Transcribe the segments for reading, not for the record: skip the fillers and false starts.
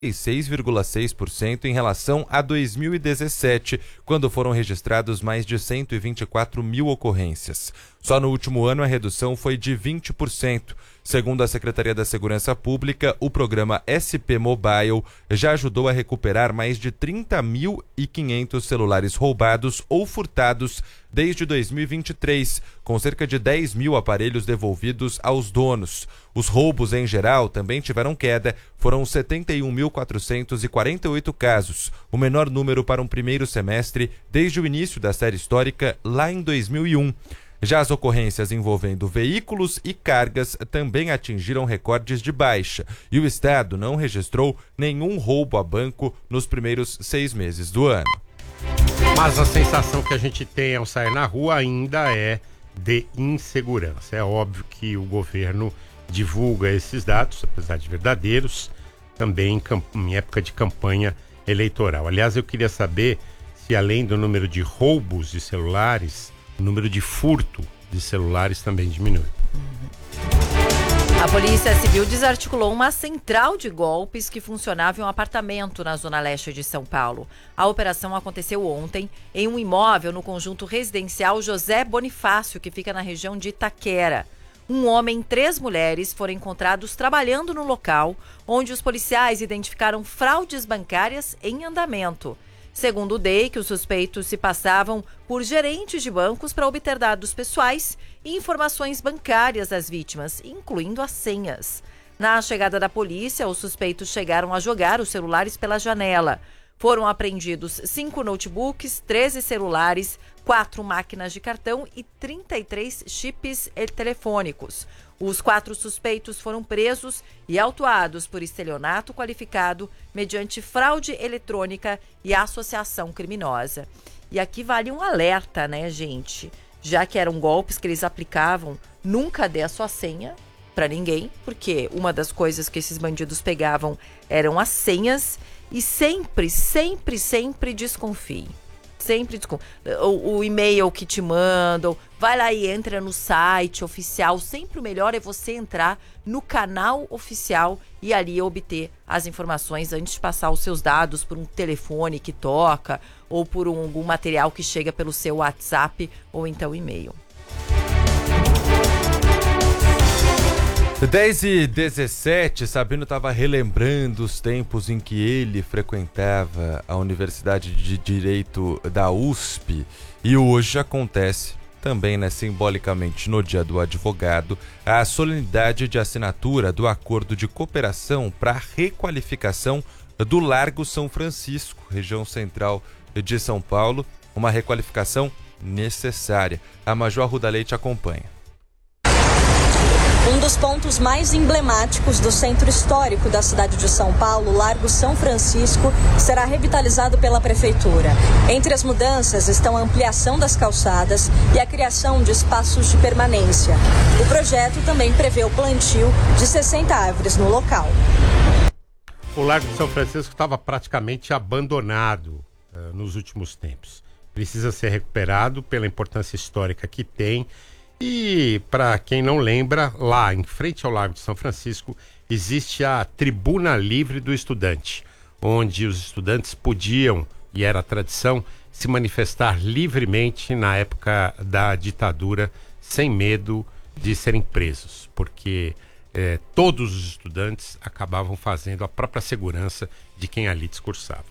6,6% em relação a 2017, quando foram registrados mais de 124 mil ocorrências. Só no último ano a redução foi de 20%. Segundo a Secretaria da Segurança Pública, o programa SP Mobile já ajudou a recuperar mais de 30.500 celulares roubados ou furtados desde 2023, com cerca de 10 mil aparelhos devolvidos aos donos. Os roubos em geral também tiveram queda, foram 71.448 casos, o menor número para um primeiro semestre desde o início da série histórica lá em 2001. Já as ocorrências envolvendo veículos e cargas também atingiram recordes de baixa, e o Estado não registrou nenhum roubo a banco nos primeiros 6 meses do ano. Mas a sensação que a gente tem ao sair na rua ainda é de insegurança. É óbvio que o governo divulga esses dados, apesar de verdadeiros, também em época de campanha eleitoral. Aliás, eu queria saber se, além do número de roubos de celulares, o número de furto de celulares também diminui. A Polícia Civil desarticulou uma central de golpes que funcionava em um apartamento na zona leste de São Paulo. A operação aconteceu ontem em um imóvel no conjunto residencial José Bonifácio, que fica na região de Itaquera. Um homem e 3 mulheres foram encontrados trabalhando no local, onde os policiais identificaram fraudes bancárias em andamento. Segundo o DEIC, os suspeitos se passavam por gerentes de bancos para obter dados pessoais e informações bancárias das vítimas, incluindo as senhas. Na chegada da polícia, os suspeitos chegaram a jogar os celulares pela janela. Foram apreendidos 5 notebooks, 13 celulares, 4 máquinas de cartão e 33 chips telefônicos. Os 4 suspeitos foram presos e autuados por estelionato qualificado mediante fraude eletrônica e associação criminosa. E aqui vale um alerta, né, gente? Já que eram golpes que eles aplicavam, nunca dê a sua senha para ninguém, porque uma das coisas que esses bandidos pegavam eram as senhas. E sempre desconfie. Sempre desconfie. O e-mail que te mandam, vai lá e entra no site oficial. Sempre o melhor é você entrar no canal oficial e ali obter as informações antes de passar os seus dados por um telefone que toca ou por algum material que chega pelo seu WhatsApp ou então e-mail. 10h17, Sabino estava relembrando os tempos em que ele frequentava a Universidade de Direito da USP, e hoje acontece também, né, simbolicamente no Dia do Advogado, a solenidade de assinatura do Acordo de Cooperação para a Requalificação do Largo São Francisco, região central de São Paulo, uma requalificação necessária. A Major Arruda Leite acompanha. Um dos pontos mais emblemáticos do centro histórico da cidade de São Paulo, Largo São Francisco, será revitalizado pela Prefeitura. Entre as mudanças estão a ampliação das calçadas e a criação de espaços de permanência. O projeto também prevê o plantio de 60 árvores no local. O Largo de São Francisco estava praticamente abandonado nos últimos tempos. Precisa ser recuperado pela importância histórica que tem. E, para quem não lembra, lá em frente ao Largo de São Francisco existe a Tribuna Livre do Estudante, onde os estudantes podiam, e era a tradição, se manifestar livremente na época da ditadura, sem medo de serem presos, porque todos os estudantes acabavam fazendo a própria segurança de quem ali discursava.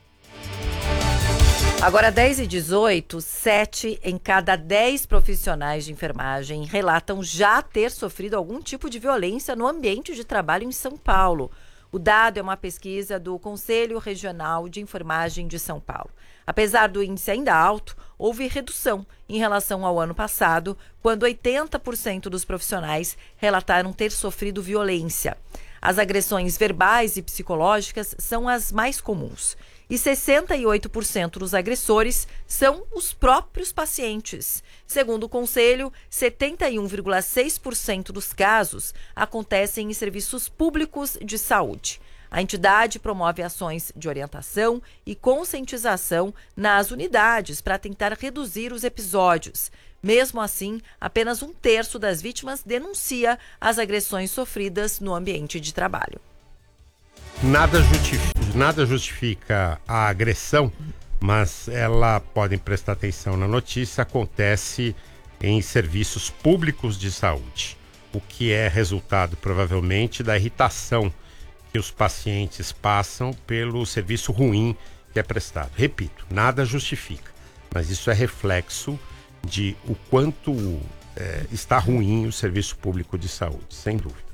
Agora, 10h18, 7 em cada 10 profissionais de enfermagem relatam já ter sofrido algum tipo de violência no ambiente de trabalho em São Paulo. O dado é uma pesquisa do Conselho Regional de Enfermagem de São Paulo. Apesar do índice ainda alto, houve redução em relação ao ano passado, quando 80% dos profissionais relataram ter sofrido violência. As agressões verbais e psicológicas são as mais comuns. E 68% dos agressores são os próprios pacientes. Segundo o Conselho, 71,6% dos casos acontecem em serviços públicos de saúde. A entidade promove ações de orientação e conscientização nas unidades para tentar reduzir os episódios. Mesmo assim, apenas 1/3 das vítimas denuncia as agressões sofridas no ambiente de trabalho. Nada justifica a agressão, mas podem prestar atenção na notícia, acontece em serviços públicos de saúde, o que é resultado provavelmente da irritação que os pacientes passam pelo serviço ruim que é prestado. Repito, nada justifica, mas isso é reflexo de o quanto está ruim o serviço público de saúde, sem dúvida.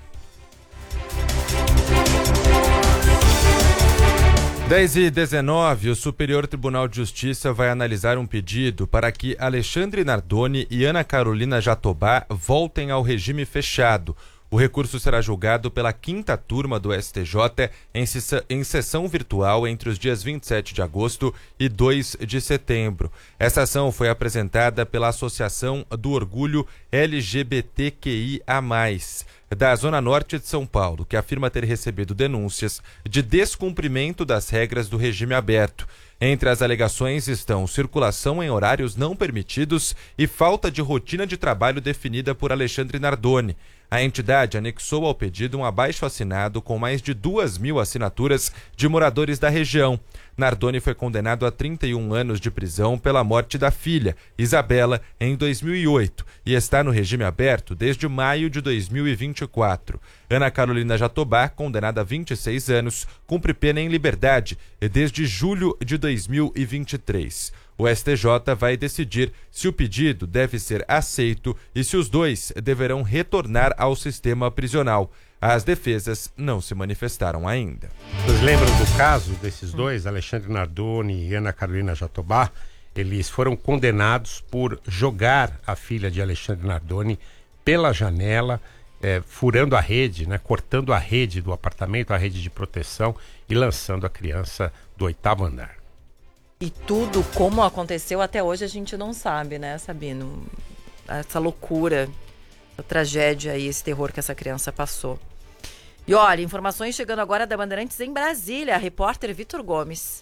10h19, o Superior Tribunal de Justiça vai analisar um pedido para que Alexandre Nardoni e Ana Carolina Jatobá voltem ao regime fechado. O recurso será julgado pela 5ª turma do STJ em sessão virtual entre os dias 27 de agosto e 2 de setembro. Essa ação foi apresentada pela Associação do Orgulho LGBTQIA+, da Zona Norte de São Paulo, que afirma ter recebido denúncias de descumprimento das regras do regime aberto. Entre as alegações estão circulação em horários não permitidos e falta de rotina de trabalho definida por Alexandre Nardoni. A entidade anexou ao pedido um abaixo-assinado com mais de 2.000 assinaturas de moradores da região. Nardoni foi condenado a 31 anos de prisão pela morte da filha, Isabela, em 2008, e está no regime aberto desde maio de 2024. Ana Carolina Jatobá, condenada a 26 anos, cumpre pena em liberdade desde julho de 2023. O STJ vai decidir se o pedido deve ser aceito e se os dois deverão retornar ao sistema prisional. As defesas não se manifestaram ainda. Vocês lembram do caso desses dois, Alexandre Nardoni e Ana Carolina Jatobá? Eles foram condenados por jogar a filha de Alexandre Nardoni pela janela, furando a rede, cortando a rede do apartamento, a rede de proteção, e lançando a criança do 8º andar. E tudo como aconteceu até hoje a gente não sabe, né, Sabino? Essa loucura, essa tragédia aí, esse terror que essa criança passou. E olha, informações chegando agora da Bandeirantes em Brasília, repórter Vitor Gomes.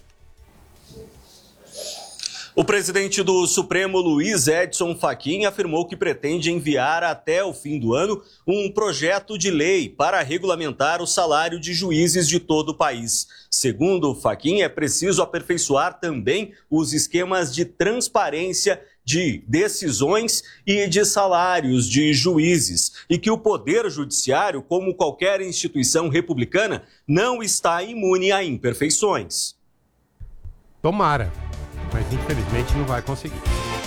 O presidente do Supremo, Luiz Edson Fachin, afirmou que pretende enviar até o fim do ano um projeto de lei para regulamentar o salário de juízes de todo o país. Segundo Fachin, é preciso aperfeiçoar também os esquemas de transparência de decisões e de salários de juízes, e que o Poder Judiciário, como qualquer instituição republicana, não está imune a imperfeições. Tomara, mas infelizmente não vai conseguir.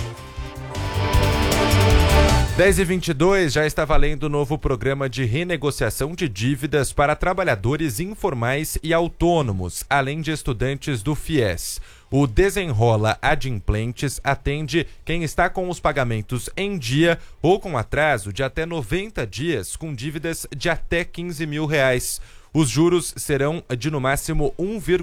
10h22, já está valendo o novo programa de renegociação de dívidas para trabalhadores informais e autônomos, além de estudantes do FIES. O Desenrola Adimplentes atende quem está com os pagamentos em dia ou com atraso de até 90 dias com dívidas de até R$15 mil. Os juros serão de no máximo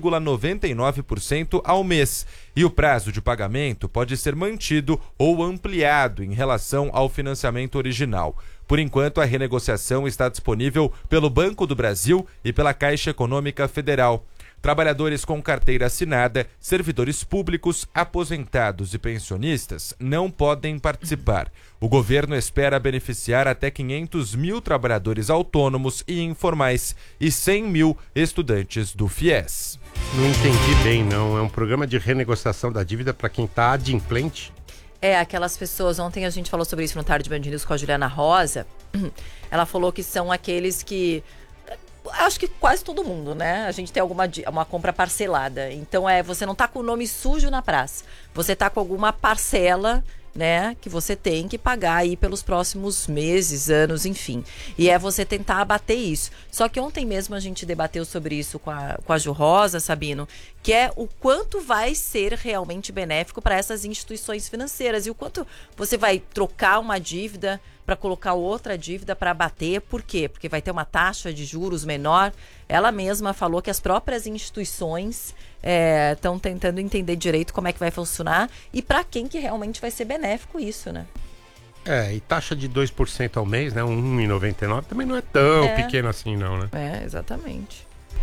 1,99% ao mês e o prazo de pagamento pode ser mantido ou ampliado em relação ao financiamento original. Por enquanto, a renegociação está disponível pelo Banco do Brasil e pela Caixa Econômica Federal. Trabalhadores com carteira assinada, servidores públicos, aposentados e pensionistas não podem participar. O governo espera beneficiar até 500 mil trabalhadores autônomos e informais e 100 mil estudantes do FIES. Não entendi bem, não. É um programa de renegociação da dívida para quem está adimplente? Aquelas pessoas, ontem a gente falou sobre isso no Tarde Band News com a Juliana Rosa. Ela falou que são aqueles que... Acho que quase todo mundo, né? A gente tem uma compra parcelada. Então você não tá com o nome sujo na praça. Você tá com alguma parcela, né? Que você tem que pagar aí pelos próximos meses, anos, enfim. E você tentar abater isso. Só que ontem mesmo a gente debateu sobre isso com a Ju Rosa, Sabino, que é o quanto vai ser realmente benéfico para essas instituições financeiras. E o quanto você vai trocar uma dívida para colocar outra dívida para abater. Por quê? Porque vai ter uma taxa de juros menor. Ela mesma falou que as próprias instituições estão tentando entender direito como é que vai funcionar e para quem que realmente vai ser benéfico isso, né? E taxa de 2% ao mês, né? 1,99 também não é tão pequeno assim, não, né? Exatamente.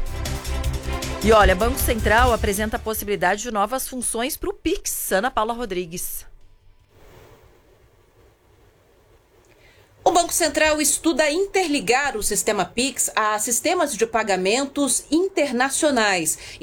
E olha, Banco Central apresenta a possibilidade de novas funções para o Pix. Ana Paula Rodrigues. O Banco Central estuda interligar o sistema Pix a sistemas de pagamentos internacionais.